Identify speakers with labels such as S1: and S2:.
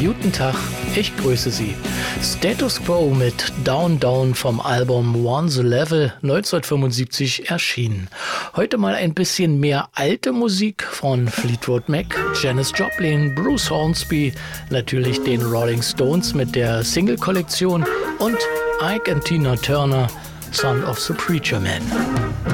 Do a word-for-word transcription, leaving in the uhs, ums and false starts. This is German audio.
S1: Guten Tag, ich grüße Sie. Status Quo mit Down Down vom Album One the Level neunzehnhundertfünfundsiebzig erschienen. Heute mal ein bisschen mehr alte Musik von Fleetwood Mac, Janis Joplin, Bruce Hornsby, natürlich den Rolling Stones mit der Single-Kollektion und Ike and Tina Turner, Son of the Preacher Man.